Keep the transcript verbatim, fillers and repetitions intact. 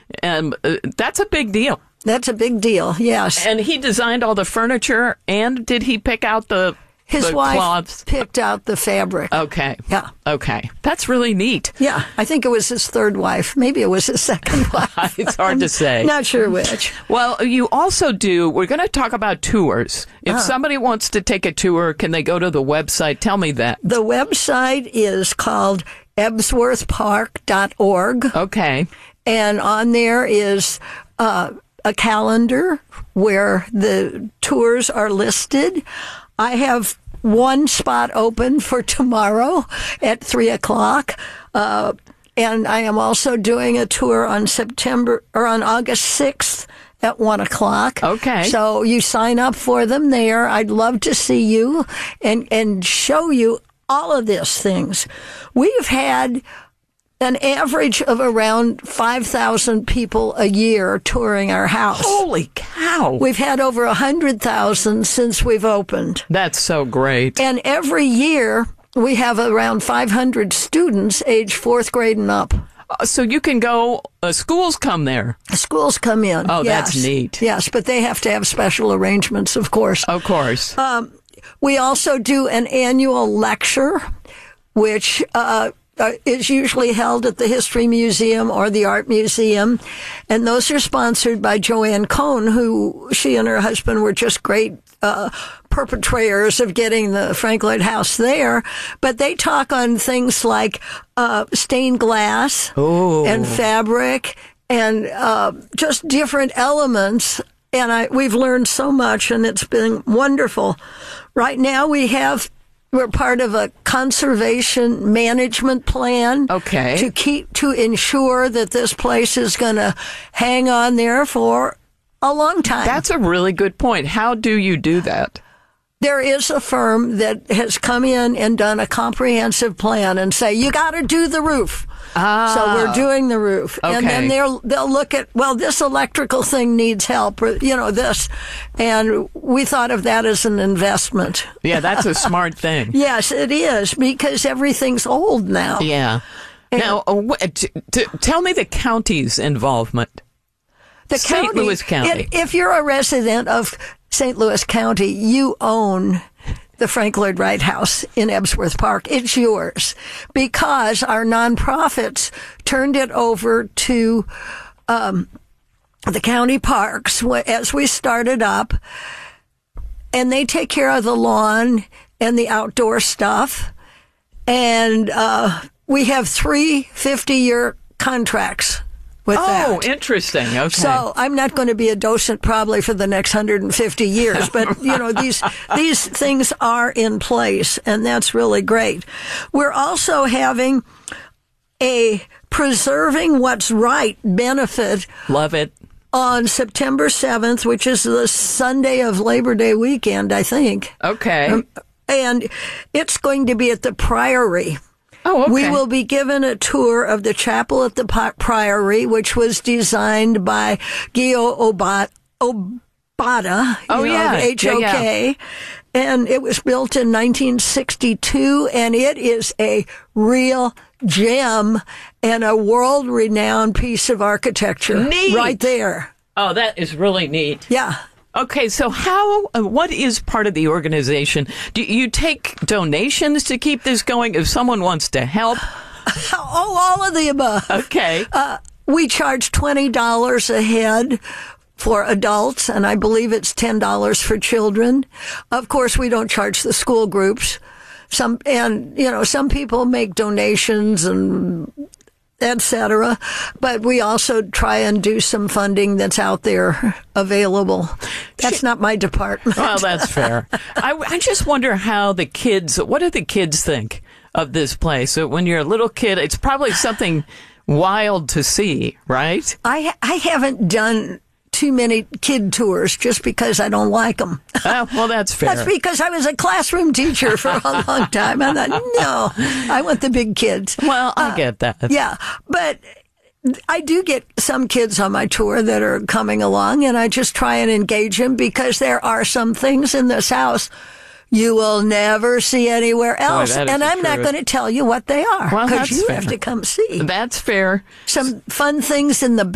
And uh, that's a big deal. That's a big deal, yes. And he designed all the furniture, and did he pick out the His the wife cloths? picked out the fabric. Okay. Yeah. Okay. That's really neat. Yeah, I think it was his third wife. Maybe it was his second wife. It's hard I'm to say. Not sure which. Well, you also do, we're going to talk about tours. If Uh. somebody wants to take a tour, can they go to the website? Tell me that. The website is called ebsworth park dot org. Okay. And on there is uh, a calendar where the tours are listed. I have one spot open for tomorrow at three o'clock. Uh, and I am also doing a tour on September or on August sixth at one o'clock. Okay. So you sign up for them there. I'd love to see you and, and show you all of these things. We've had an average of around five thousand people a year touring our house. Holy cow. We've had over one hundred thousand since we've opened. That's so great. And every year, we have around five hundred students age fourth grade and up. Uh, so you can go, uh, schools come there. Schools come in. Oh, yes. that's neat. Yes, but they have to have special arrangements, of course. Of course. Um, we also do an annual lecture, which uh, uh, is usually held at the History Museum or the Art Museum. And those are sponsored by Joanne Cohn, who she and her husband were just great uh, perpetrators of getting the Frank Lloyd House there. But they talk on things like uh, stained glass Ooh. and fabric and uh, just different elements. And I, we've learned so much, and it's been wonderful. Right now we have, we're part of a conservation management plan. Okay. To keep, to ensure that this place is going to hang on there for a long time. That's a really good point. How do you do that? There is a firm that has come in and done a comprehensive plan and say, you got to do the roof. Ah. So we're doing the roof. Okay. And then they'll, they'll look at, well, this electrical thing needs help, or, you know, this. And we thought of that as an investment. Yeah, that's a smart thing. Yes, it is, because everything's old now. Yeah. And now, uh, wh- t- t- tell me the county's involvement. The Saint county, Louis County. If, if you're a resident of Saint Louis County, you own the Frank Lloyd Wright House in Ebsworth Park. It's yours because our nonprofits turned it over to um, the county parks as we started up, and they take care of the lawn and the outdoor stuff. And uh, we have three fifty-year contracts with Oh, that. interesting. Okay. So I'm not going to be a docent probably for the next one hundred fifty years, but you know, these, these things are in place, and that's really great. We're also having a Preserving What's Right benefit Love it. on September seventh, which is the Sunday of Labor Day weekend, I think. Okay. Um, and it's going to be at the Priory. oh, okay. We will be given a tour of the chapel at the Pi- Priory, which was designed by Gio Oba- Obata, Oh, you know, yeah. of H O K. Yeah, And it was built in nineteen sixty-two, and it is a real gem and a world-renowned piece of architecture. Neat. Right there. Oh, that is really neat. Yeah. Okay, so how, uh, what is part of the organization? Do you take donations to keep this going if someone wants to help? Oh, all of the above. Okay. Uh, we charge twenty dollars a head for adults, and I believe it's ten dollars for children. Of course, we don't charge the school groups. Some, and, you know, some people make donations and et cetera, but we also try and do some funding that's out there available. That's not my department. Well, that's fair. I, I just wonder how the kids, what do the kids think of this place? So when you're a little kid, it's probably something wild to see, right? I I haven't done too many kid tours just because I don't like them. Oh, well, that's fair. That's because I was a classroom teacher for a long time. I thought, no, I want the big kids. Well, I get that. Yeah, but I do get some kids on my tour that are coming along, and I just try and engage them because there are some things in this house you will never see anywhere else. that is And the I'm not truth. going to tell you what they are Well, because that's you fair. have to come see. That's fair. Some fun things in the